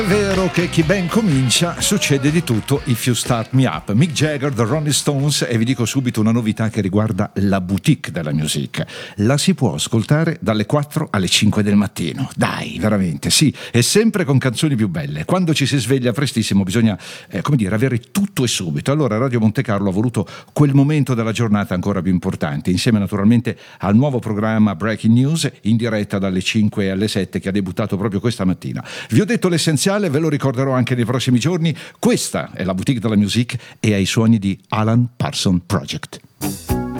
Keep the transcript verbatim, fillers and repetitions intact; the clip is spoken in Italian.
È vero che chi ben comincia succede di tutto. If You Start Me Up, Mick Jagger, The Rolling Stones. E vi dico subito una novità che riguarda la boutique della music. La si può ascoltare dalle quattro alle cinque del mattino. Dai, veramente, sì, e sempre con canzoni più belle. Quando ci si sveglia prestissimo bisogna, eh, come dire, avere tutto e subito. Allora Radio Monte Carlo ha voluto quel momento della giornata ancora più importante, insieme naturalmente al nuovo programma Breaking News in diretta dalle cinque alle sette, che ha debuttato proprio questa mattina. Vi ho detto l'essenziale, ve lo ricorderò anche nei prossimi giorni. Questa è la boutique della music e ai suoni di Alan Parsons Project.